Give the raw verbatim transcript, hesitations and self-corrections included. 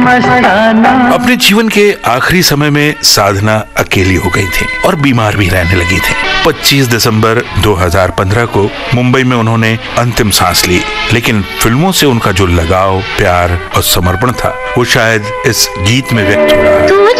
मस्ताना। अपने जीवन के आखिरी समय में साधना अकेली हो गई थी और बीमार भी रहने लगी थी। पच्चीस दिसंबर दो हज़ार पंद्रह को मुंबई में उन्होंने अंतिम सांस ली, लेकिन फिल्मों से उनका जो लगाव, प्यार और समर्पण था वो शायद इस गीत में व्यक्त हो रहा है।